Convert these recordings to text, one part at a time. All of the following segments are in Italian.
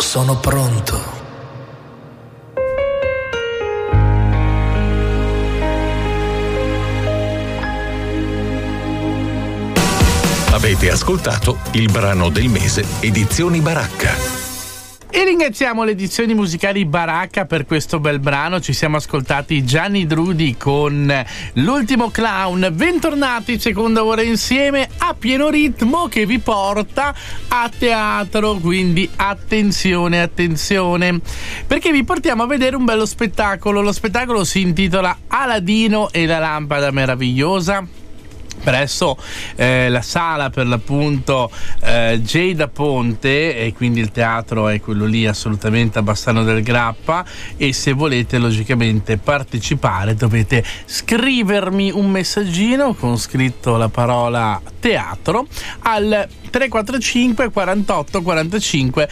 sono pronto. Avete ascoltato il brano del mese Edizioni Baracca. E ringraziamo le edizioni musicali Baracca per questo bel brano. Ci siamo ascoltati Gianni Drudi con L'ultimo clown. Bentornati, seconda ora insieme a pieno ritmo che vi porta a teatro. Quindi attenzione, perché vi portiamo a vedere un bello spettacolo. Lo spettacolo si intitola Aladino e la lampada meravigliosa, presso la sala per l'appunto J. da Ponte, e quindi il teatro è quello lì assolutamente a Bassano del Grappa. E se volete logicamente partecipare dovete scrivermi un messaggino con scritto la parola teatro al 345 48 45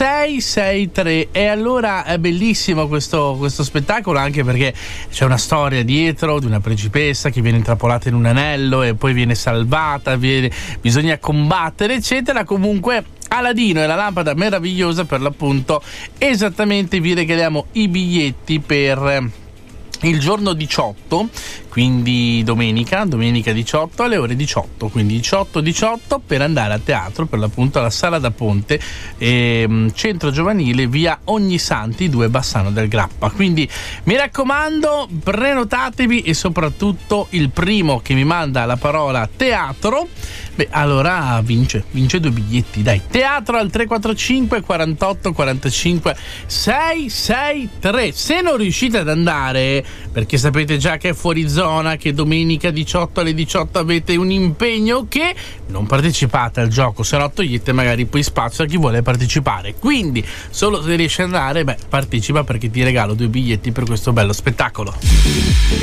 663. E allora è bellissimo questo spettacolo, anche perché c'è una storia dietro di una principessa che viene intrappolata in un anello e poi viene salvata, bisogna combattere eccetera. Comunque Aladino e la lampada meravigliosa, per l'appunto, esattamente vi regaliamo i biglietti per il giorno 18, quindi domenica 18 alle ore 18, quindi 18 per andare a teatro, per l'appunto alla Sala da Ponte, centro giovanile, via Ognisanti 2, Bassano del Grappa. Quindi mi raccomando, prenotatevi, e soprattutto il primo che mi manda la parola teatro, allora vince 2 biglietti. Dai, teatro al 345 48 45 663. Se non riuscite ad andare, perché sapete già che è fuori zona, che domenica 18 alle 18 avete un impegno, che non partecipate al gioco, se no togliete magari poi spazio a chi vuole partecipare. Quindi solo se riesci ad andare, partecipa, perché ti regalo 2 biglietti per questo bello spettacolo.